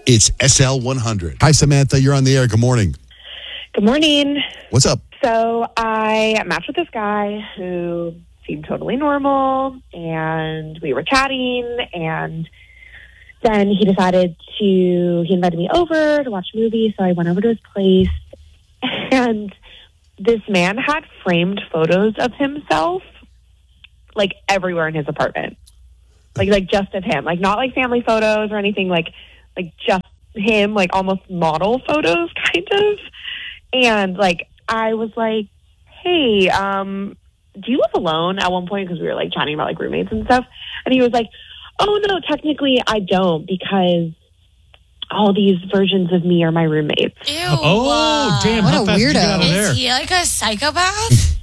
It's SL100. Hi, Samantha. You're on the air. Good morning. Good morning. What's up? So I matched with this guy who seemed totally normal, and we were chatting, and then he invited me over to watch a movie, so I went over to his place, and this man had framed photos of himself, like, everywhere in his apartment. Like just of him. Like, not like family photos or anything, like just him, like almost model photos, kind of. And, like, I was like, hey, do you live alone at one point? Because we were, like, chatting about, like, roommates and stuff. And he was like, oh, no, technically I don't, because all these versions of me are my roommates. Ew. Oh, damn. What How a fast did you get out of weirdo. there? Is he like a psychopath?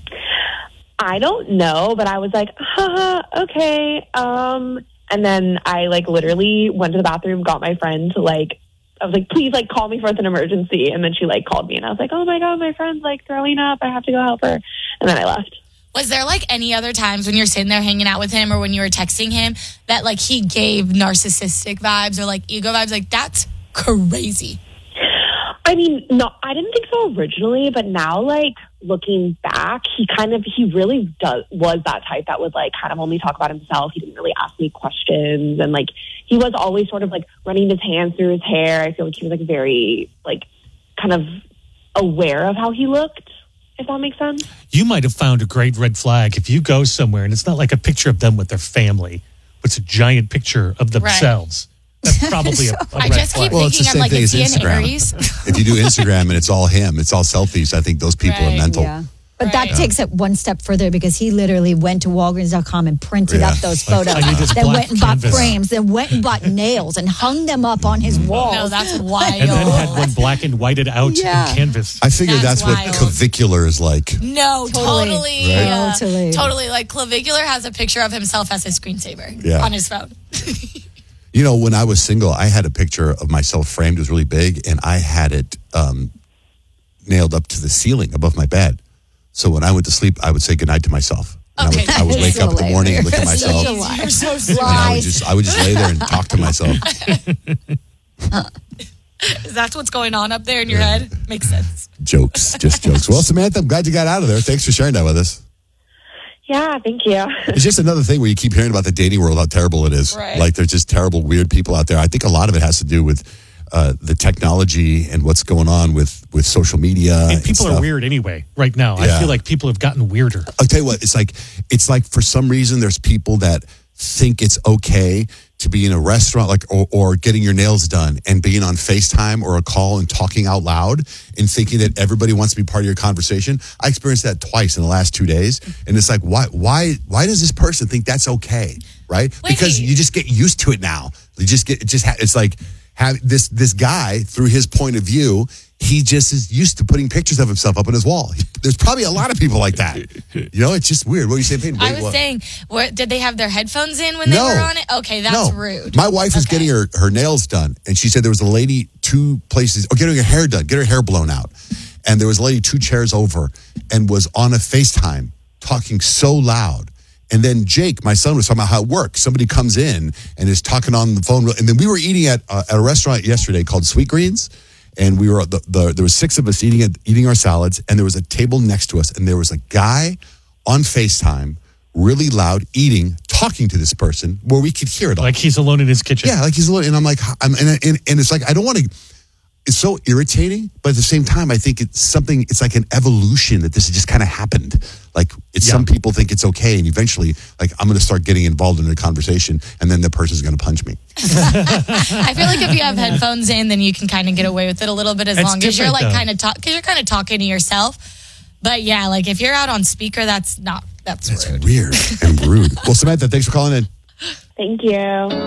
I don't know, but I was like, okay. And then I, like, literally went to the bathroom, got my friend to, like, I was like, please, like, call me if it's an emergency. And then she, like, called me, and I was like, oh, my God, my friend's, like, throwing up. I have to go help her. And then I left. Was there, like, any other times when you're sitting there hanging out with him or when you were texting him that, like, he gave narcissistic vibes or, like, ego vibes? Like, that's crazy. I mean, no, I didn't think so originally, but now, like, looking back, he really was that type that would, like, kind of only talk about himself. He didn't really ask me questions, and, like, he was always sort of, like, running his hands through his hair. I feel like he was, like, very, like, kind of aware of how he looked, if that makes sense. You might have found a great red flag if you go somewhere and it's not like a picture of them with their family, but it's a giant picture of themselves. Right. That's probably a I red just flag. keep thinking, I'm like, is he an Aries? If you do Instagram and it's all him, it's all selfies, I think those people are mental. Yeah. But that takes it one step further because he literally went to Walgreens.com and printed up those photos. Then went and bought frames, then went and bought nails and hung them up on his wall. No, that's wild. And then had one black and whited out in canvas. I figured that's what wild. clavicular is like. No, totally. Right? Totally. Like, clavicular has a picture of himself as his screensaver on his phone. You know, when I was single, I had a picture of myself framed. It was really big, and I had it nailed up to the ceiling above my bed. So when I went to sleep, I would say goodnight to myself. And I would wake up in the morning and look at myself. You're so And I would just lay there and talk to myself. That's what's going on up there in your head? Makes sense. Jokes, just jokes. Well, Samantha, I'm glad you got out of there. Thanks for sharing that with us. Yeah, thank you. It's just another thing where you keep hearing about the dating world, how terrible it is. Right. Like, there's just terrible, weird people out there. I think a lot of it has to do with the technology and what's going on with social media. And people are weird anyway right now. Yeah. I feel like people have gotten weirder. I'll tell you what, it's like for some reason there's people that think it's okay to be in a restaurant, like or getting your nails done and being on FaceTime or a call and talking out loud and thinking that everybody wants to be part of your conversation. I experienced that twice in the last 2 days, and it's like, why does this person think that's okay, right? Because you just get used to it now. You just it's like this guy, through his point of view, he just is used to putting pictures of himself up on his wall. There's probably a lot of people like that. You know, it's just weird. What are you saying, Peyton? I was saying, did they have their headphones in when they were on it? Okay, that's rude. My wife was getting her nails done, and she said there was a lady getting her hair done, get her hair blown out. And there was a lady 2 chairs over and was on a FaceTime talking so loud. And then Jake, my son, was talking about how it works. Somebody comes in and is talking on the phone. And then we were eating at a restaurant yesterday called Sweet Greens. And we were there were 6 of us eating our salads, and there was a table next to us, and there was a guy on FaceTime, really loud, talking to this person where we could hear it all. Like he's alone in his kitchen. Yeah, like he's alone. And I'm like, and it's like, I don't want to. It's so irritating, but at the same time, I think it's like an evolution that this has just kind of happened. Like, some people think it's okay, and eventually, like, I'm going to start getting involved in a conversation, and then the person's going to punch me. I feel like if you have headphones in, then you can kind of get away with it a little bit as long as you're like kind of talking to yourself. But yeah, like if you're out on speaker, that's rude. Weird and rude. Well, Samantha, thanks for calling in. Thank you.